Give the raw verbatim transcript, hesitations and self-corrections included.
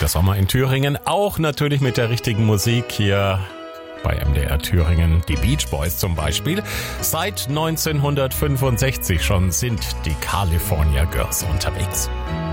Der Sommer in Thüringen, auch natürlich mit der richtigen Musik hier bei M D R Thüringen. Die Beach Boys zum Beispiel. Seit neunzehnhundertfünfundsechzig schon sind die California Girls unterwegs.